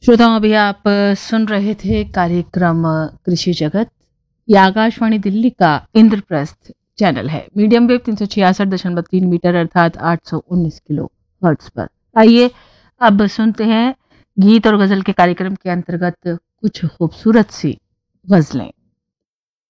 श्रोताओं, अभी आप सुन रहे थे कार्यक्रम कृषि जगत। ये आकाशवाणी दिल्ली का इंद्रप्रस्थ चैनल है। मीडियम वेव 366.3 मीटर अर्थात 819 किलो हर्ट्ज पर। आइए अब सुनते हैं गीत और गजल के कार्यक्रम के अंतर्गत कुछ खूबसूरत सी गजलें।